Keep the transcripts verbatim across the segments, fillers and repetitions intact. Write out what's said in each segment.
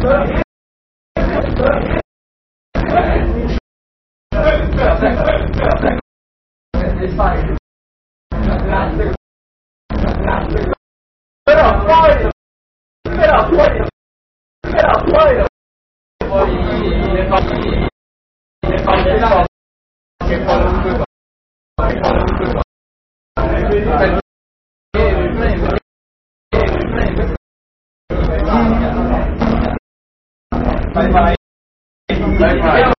Però poi, però poi, però poi, poi le fai, le fai le cose che qualunque cosa, che qualunque cosa. Vai, vai, vai, vai.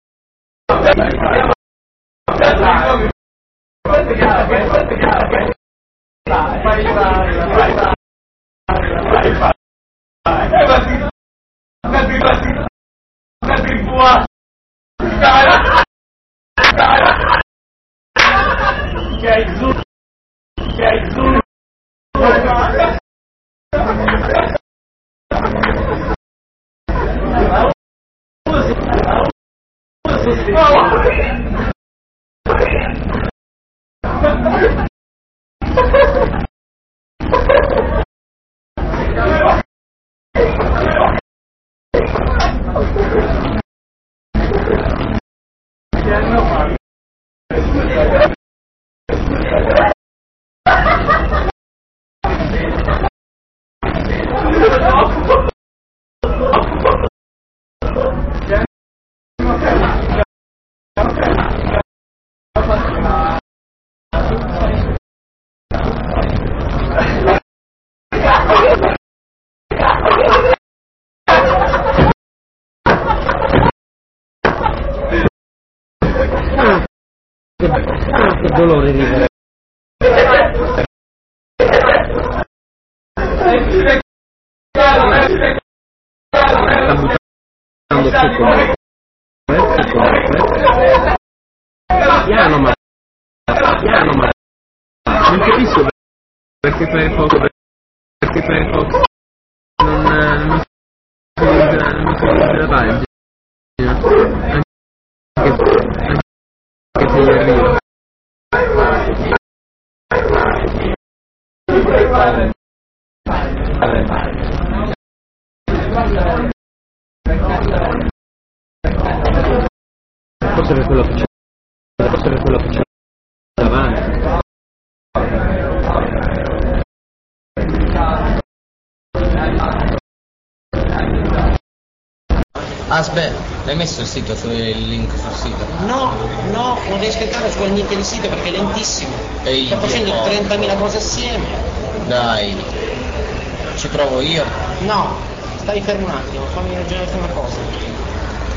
Che dolore vivere. Sta buttando su piano ma piano ma non capisco perché Firefox perché Firefox non, non mi utilizza non mi utilizza la pagina anche, anche se gli arriva. Forse per quello che c'è, forse per quello che c'è davanti. Aspetta, l'hai messo il sito sul il link sul sito? No, no, non riesco a entrare su niente di sito perché è lentissimo. Ehi, Sto facendo no. trentamila cose assieme. Dai, ci provo io. No, stai fermo un attimo, fammi ragionare su